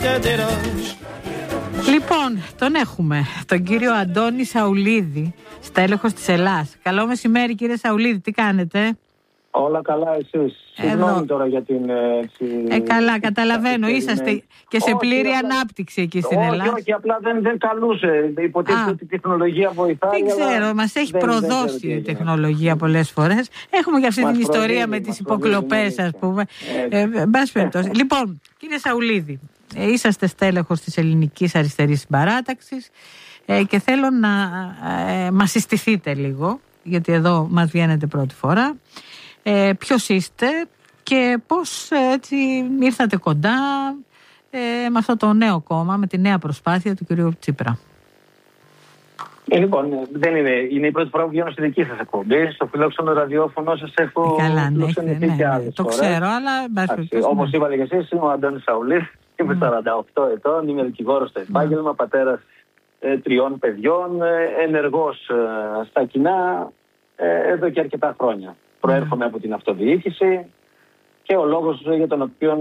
Λοιπόν, τον έχουμε, τον κύριο Αντώνη Σαουλίδη, στέλεχος της Ελλάς. Καλό μεσημέρι, κύριε Σαουλίδη, τι κάνετε? Όλα καλά, εσείς? Συγγνώμη τώρα για την... καλά, καταλαβαίνω, είσαστε και σε πλήρη ανάπτυξη εκεί στην Ελλάδα. Όχι, απλά δεν καλούσε. Υποτίθεται ότι η τεχνολογία βοηθάει. Δεν ξέρω, μας έχει προδώσει η τεχνολογία πολλές φορές. Έχουμε και αυτή την ιστορία με τις υποκλοπές, ας πούμε. Λοιπόν, κύριε Σαουλίδη, είσαστε στέλεχος της Ελληνικής Αριστερής Συμπαράταξης και θέλω να μας συστηθείτε λίγο, γιατί εδώ μας βγαίνετε πρώτη φορά. Ποιος είστε και πώς έτσι ήρθατε κοντά με αυτό το νέο κόμμα, με τη νέα προσπάθεια του κυρίου Τσίπρα? Λοιπόν, δεν είναι η πρώτη φορά που βγαίνω στη δική σας εκπομπή. Στο φιλόξενο ραδιόφωνο σας έχω φιλοξενηθεί και άλλες το φορές. ξέρω, αλλά... Όπως είπατε και εσείς, είμαι ο Αντώνης Σαουλίδης, είμαι 48 ετών, είμαι δικηγόρος στο επάγγελμα, πατέρας 3 παιδιών, ενεργός στα κοινά εδώ και αρκετά χρόνια. Προέρχομαι από την αυτοδιοίκηση και ο λόγος για τον οποίο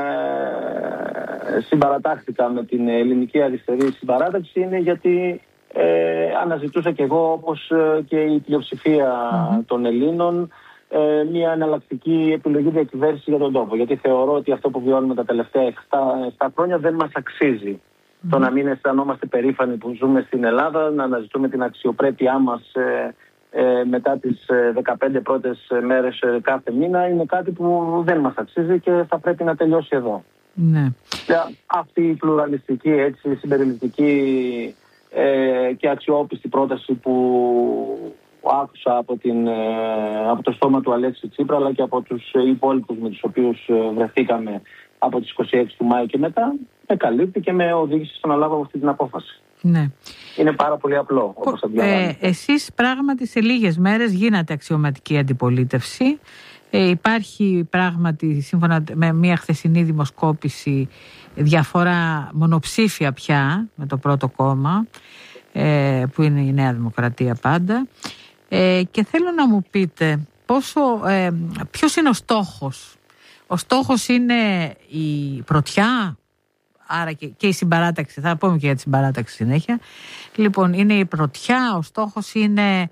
συμπαρατάχθηκα με την Ελληνική Αριστερή Συμπαράταξη είναι γιατί αναζητούσα και εγώ, όπως και η πλειοψηφία των Ελλήνων, μια εναλλακτική επιλογή διακυβέρνησης για τον τόπο. Γιατί θεωρώ ότι αυτό που βιώνουμε τα τελευταία 7 χρόνια δεν μας αξίζει. Το να μην αισθανόμαστε περήφανοι που ζούμε στην Ελλάδα, να αναζητούμε την αξιοπρέπειά μας μετά τις 15 πρώτες μέρες κάθε μήνα, είναι κάτι που δεν μας αξίζει και θα πρέπει να τελειώσει εδώ. Ναι. Αυτή η πλουραλιστική, έτσι, συμπεριληπτική και αξιόπιστη πρόταση που άκουσα από το στόμα του Αλέξη Τσίπρα, αλλά και από τους υπόλοιπους με τους οποίους βρεθήκαμε από τις 26 του Μάη και μετά, με καλύπτει και με οδήγησε στο να λάβω αυτή την απόφαση. Ναι. Είναι πάρα πολύ απλό, όπως αντιλαμβάνεστε. Εσείς πράγματι σε λίγες μέρες γίνατε αξιωματική αντιπολίτευση. Υπάρχει πράγματι, σύμφωνα με μια χθεσινή δημοσκόπηση, διαφορά μονοψήφια πια με το πρώτο κόμμα, που είναι η Νέα Δημοκρατία πάντα. Και θέλω να μου πείτε ποιος είναι ο στόχος. Ο στόχος είναι η πρωτιά, άρα και η συμπαράταξη, θα πούμε και για τη συμπαράταξη συνέχεια. Λοιπόν, είναι η πρωτιά, ο στόχος είναι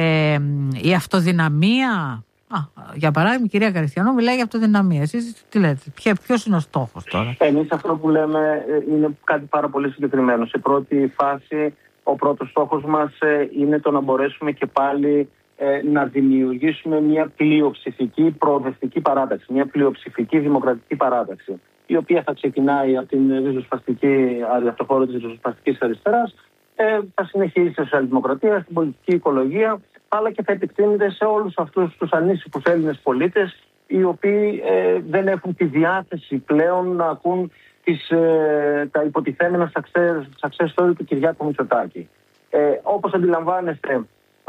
η αυτοδυναμία. Για παράδειγμα, η κυρία Καριστιανού μιλάει για αυτοδυναμία. Εσείς τι λέτε, ποιος είναι ο στόχος τώρα? Εμείς αυτό που λέμε είναι κάτι πάρα πολύ συγκεκριμένο. Σε πρώτη φάση, ο πρώτος στόχος μας είναι το να μπορέσουμε και πάλι να δημιουργήσουμε μια πλειοψηφική προοδευτική παράταξη, μια πλειοψηφική δημοκρατική παράταξη, η οποία θα ξεκινάει από το χώρο της ριζοσπαστικής αριστεράς, θα συνεχίσει στη σοσιαλδημοκρατία, στην πολιτική οικολογία, αλλά και θα επεκτείνεται σε όλους αυτούς τους ανήσυχους Έλληνες πολίτες, οι οποίοι δεν έχουν τη διάθεση πλέον να ακούν τα υποτιθέμενα success story του Κυριάκου Μητσοτάκη. Όπως αντιλαμβάνεστε,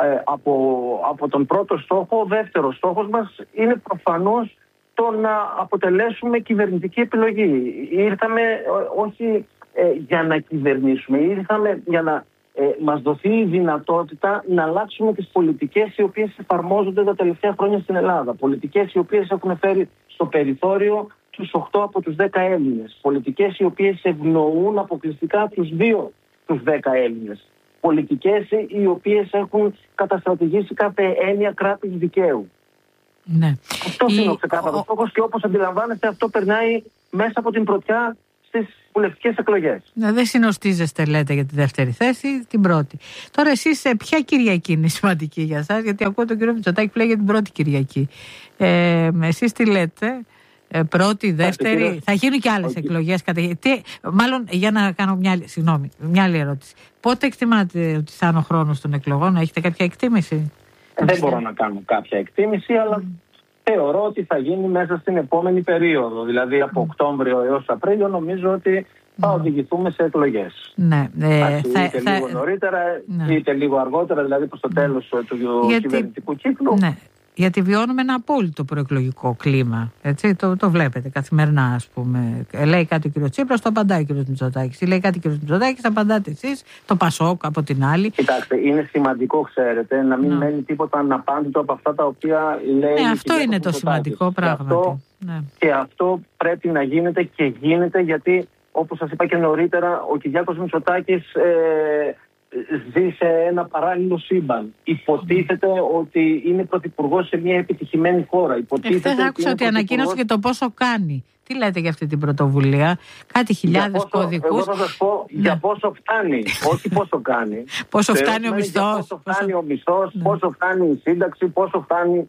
από τον πρώτο στόχο, ο δεύτερος στόχος μας είναι προφανώς το να αποτελέσουμε κυβερνητική επιλογή. Ήρθαμε όχι για να κυβερνήσουμε, ήρθαμε για να μας δοθεί η δυνατότητα να αλλάξουμε τις πολιτικές οι οποίες εφαρμόζονται τα τελευταία χρόνια στην Ελλάδα. Πολιτικές οι οποίες έχουν φέρει στο περιθώριο τους 8 από τους 10 Έλληνες. Πολιτικές οι οποίες ευνοούν αποκλειστικά τους 2 τους 10 Έλληνες. Πολιτικές οι οποίες έχουν καταστρατηγήσει κάθε έννοια κράτους δικαίου. Ναι. Αυτό είναι ο ξεκάθαρος στόχος και όπως αντιλαμβάνεστε, αυτό περνάει μέσα από την πρωτιά στις βουλευτικές εκλογές. Ναι, δεν συνοστίζεστε, λέτε, για τη δεύτερη θέση, την πρώτη. Τώρα, εσείς ποια Κυριακή είναι σημαντική για σας? Γιατί ακούω τον κύριο Μητσοτάκη που λέει για την πρώτη Κυριακή. Εσείς τι λέτε? Πρώτη, δεύτερη, θα γίνουν και άλλες εκλογές. Μάλλον, για να κάνω μια άλλη ερώτηση. Πότε εκτιμάτε ότι θα είναι ο χρόνος των εκλογών? Έχετε κάποια εκτίμηση? Δεν μπορώ να κάνω κάποια εκτίμηση, αλλά θεωρώ ότι θα γίνει μέσα στην επόμενη περίοδο. Δηλαδή από Οκτώβριο έως Απρίλιο νομίζω ότι θα οδηγηθούμε σε εκλογές. Ναι. Είτε λίγο νωρίτερα, είτε λίγο αργότερα, δηλαδή προς το τέλος του κυβερνητικού κύκλου. Ναι. Γιατί βιώνουμε ένα απόλυτο προεκλογικό κλίμα. Έτσι, το βλέπετε καθημερινά, ας πούμε. Λέει κάτι ο κ. Τσίπρας, το απαντάει ο κ. Μητσοτάκης. Λέει κάτι ο κ. Μητσοτάκης, απαντάτε εσείς, το Πασόκ από την άλλη. Κοιτάξτε, είναι σημαντικό, ξέρετε, να μην μένει τίποτα αναπάντητο από αυτά τα οποία λέει. Ναι, αυτό είναι το σημαντικό πράγμα. Και αυτό πρέπει να γίνεται και γίνεται, γιατί όπως σας είπα και νωρίτερα, ο Κυριάκος Μητσοτάκης ζει σε ένα παράλληλο σύμπαν. Υποτίθεται ότι είναι πρωθυπουργός σε μια επιτυχημένη χώρα. Χθες άκουσα ότι ανακοίνωσε και το πόσο κάνει. Τι λέτε για αυτή την πρωτοβουλία? Κάτι χιλιάδες κωδικούς. Εγώ θα σας πω για πόσο φτάνει, όχι πόσο κάνει. Πόσο φτάνει ο μισθός. Πόσο φτάνει ο μισθός, πόσο φτάνει η σύνταξη, πόσο φτάνει.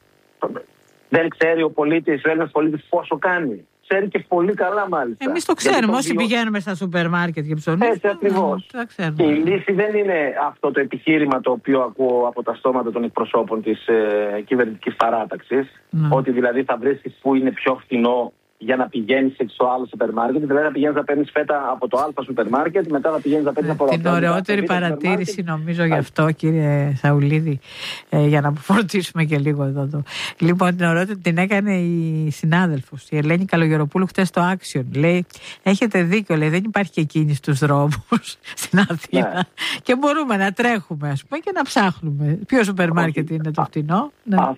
Δεν ξέρει ο πολίτης, ο Έλληνας πολίτης πόσο κάνει. Ξέρει και πολύ καλά μάλιστα. Εμείς το ξέρουμε, όσοι πηγαίνουμε στα σούπερ μάρκετ και ψωνίζουμε. Έτσι ακριβώς. Και η λύση δεν είναι αυτό το επιχείρημα το οποίο ακούω από τα στόματα των εκπροσώπων της κυβερνητικής παράταξης. Ότι δηλαδή θα βρίσκεις που είναι πιο φθηνό για να πηγαίνεις στο άλλο σούπερ μάρκετ. Δηλαδή να πηγαίνεις να παίρνεις φέτα από το Α σούπερ μάρκετ, μετά να πηγαίνεις να παίρνεις από το Την ωραιότερη παρατήρηση νομίζω γι' αυτό, κύριε Σαουλίδη, για να φορτίσουμε και λίγο εδώ. Λοιπόν, την ωραιότερη την έκανε η συνάδελφος, η Ελένη Καλογεροπούλου, χτες στο Action. Λέει, έχετε δίκιο, λέει, δεν υπάρχει και κίνηση στους δρόμους στην Αθήνα και μπορούμε να τρέχουμε, ας πούμε, και να ψάχνουμε ποιο σούπερ μάρκετ είναι το φτηνό.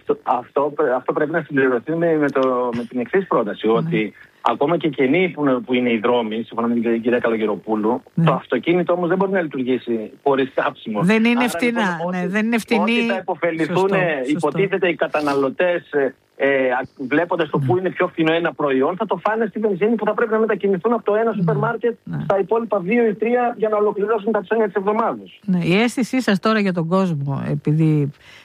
Αυτό πρέπει να συμπληρωθεί με την εξής πρόταση. Ότι ακόμα και κενοί που είναι οι δρόμοι, σύμφωνα με την κυρία Καλογεροπούλου, το αυτοκίνητο όμως δεν μπορεί να λειτουργήσει χωρίς κάψιμο. Δεν είναι φτηνά. Δεν είναι φτηνή. Ότι θα υποφεληθούν, υποτίθεται, οι καταναλωτές, βλέποντας το που είναι πιο φθηνό ένα προϊόν, θα το φάνε στη βενζίνη που θα πρέπει να μετακινηθούν από το ένα σούπερ μάρκετ στα υπόλοιπα 2 ή 3 για να ολοκληρώσουν τα ψώνια της εβδομάδας. Η αίσθησή σας τώρα για τον κόσμο, επειδή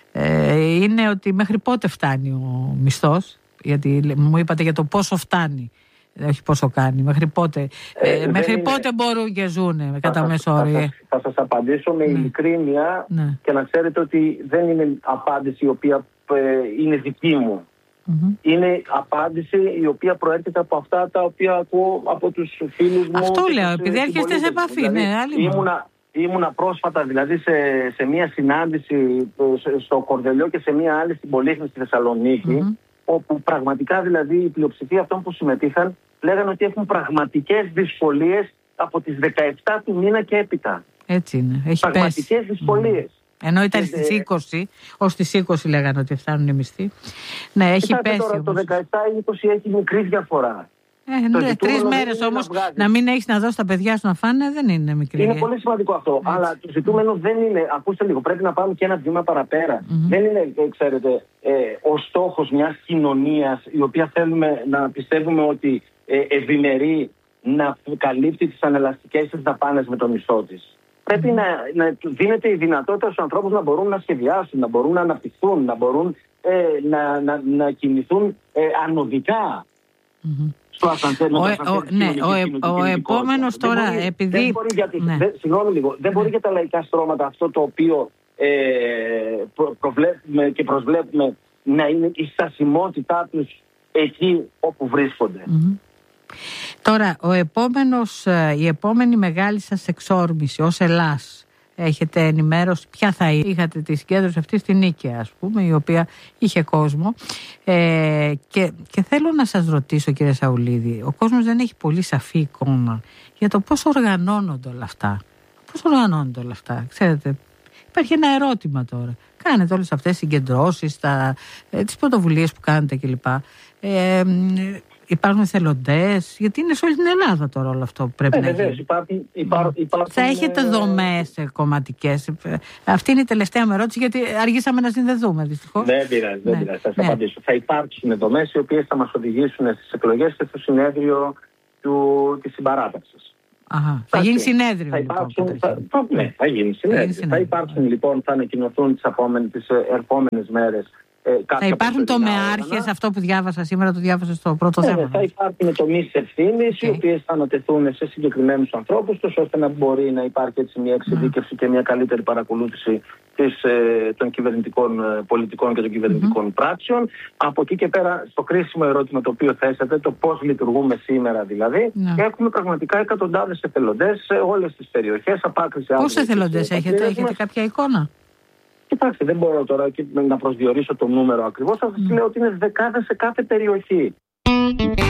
είναι ότι μέχρι πότε φτάνει ο μισθός? Γιατί μου είπατε για το πόσο φτάνει, όχι πόσο κάνει. Μέχρι πότε, πότε μπορούν και ζουν κατά μέσο όριο? Θα σας απαντήσω με ειλικρίνεια και να ξέρετε ότι δεν είναι απάντηση η οποία είναι δική μου. Είναι απάντηση η οποία προέρχεται από αυτά τα οποία ακούω από τους φίλους μου. Αυτό λέω, επειδή έρχεστε σε επαφή. Δηλαδή, ήμουνα πρόσφατα δηλαδή σε μια συνάντηση στο Κορδελιό και σε μια άλλη στην Πολύχνη στη Θεσσαλονίκη, όπου πραγματικά δηλαδή η πλειοψηφία αυτών που συμμετείχαν λέγανε ότι έχουν πραγματικές δυσκολίες από τις 17 του μήνα και έπειτα. Έτσι είναι. Έχει πραγματικές δυσκολίες. Ενώ ήταν στις 20, ως τις 20 λέγανε ότι φτάνουν οι μισθοί. Ναι, έχει πέσει. Τώρα το 17-20 έχει μικρή διαφορά. 3 μέρες όμως να μην έχεις να δώσεις τα παιδιά σου να φάνε δεν είναι μικρή. Είναι πολύ σημαντικό αυτό. Έτσι. Αλλά το ζητούμενο δεν είναι, ακούστε λίγο, πρέπει να πάμε και ένα βήμα παραπέρα. Δεν είναι, ξέρετε, ο στόχος μιας κοινωνίας η οποία θέλουμε να πιστεύουμε ότι ευημερεί να καλύπτει τις ανελαστικές της δαπάνες με το μισθό της. Πρέπει να δίνεται η δυνατότητα στους ανθρώπους να μπορούν να σχεδιάσουν, να μπορούν να αναπτυχθούν, να μπορούν να κινηθούν ανωδικά. Ο επόμενος τώρα, επειδή... Συγγνώμη λίγο, δεν μπορεί για τα λαϊκά στρώματα αυτό το οποίο προβλέπουμε και προσβλέπουμε να είναι η στασιμότητά τους εκεί όπου βρίσκονται. Τώρα, η επόμενη μεγάλη σας εξόρμηση ως Ελλάς, έχετε ενημέρωση ποια θα είχατε τη συγκέντρωση αυτή στην Νίκαια, ας πούμε, η οποία είχε κόσμο, και θέλω να σας ρωτήσω, κύριε Σαουλίδη, ο κόσμος δεν έχει πολύ σαφή εικόνα για το πώς οργανώνονται όλα αυτά. Ξέρετε, υπάρχει ένα ερώτημα τώρα. Κάνετε όλες αυτές τις συγκεντρώσεις, τις πρωτοβουλίες που κάνετε κλπ. Υπάρχουν εθελοντές, γιατί είναι σε όλη την Ελλάδα τώρα όλο αυτό που πρέπει να γίνει. Υπάρχουν, θα έχετε δομές κομματικές? Αυτή είναι η τελευταία μου ερώτηση, γιατί αργήσαμε να συνδεθούμε δυστυχώς. Δεν πειράζει, θα σας απαντήσω. Θα υπάρξουν δομές οι οποίες θα μας οδηγήσουν στις εκλογές και στο συνέδριο της συμπαράταξης. Θα γίνει συνέδριο. Θα γίνει συνέδριο. Θα υπάρξουν λοιπόν, θα ανακοινωθούν τις ερχόμενες μέρες. Θα υπάρχουν τομεάρχες, αυτό που διάβασα σήμερα, το διάβασα στο πρώτο θέμα. Θα υπάρχουν τομείς ευθύνης, οι οποίες θα ανατεθούν σε συγκεκριμένους ανθρώπους, ώστε να μπορεί να υπάρχει έτσι μια εξειδίκευση και μια καλύτερη παρακολούθηση των κυβερνητικών πολιτικών και των κυβερνητικών πράξεων. Από εκεί και πέρα, στο κρίσιμο ερώτημα το οποίο θέσατε, το πώς λειτουργούμε σήμερα δηλαδή, έχουμε πραγματικά εκατοντάδες εθελοντές σε όλες τις περιοχές. Πόσους εθελοντές έχετε κάποια εικόνα? Κοιτάξτε, δεν μπορώ τώρα να προσδιορίσω το νούμερο ακριβώς, θα σας λέω ότι είναι δεκάδες σε κάθε περιοχή.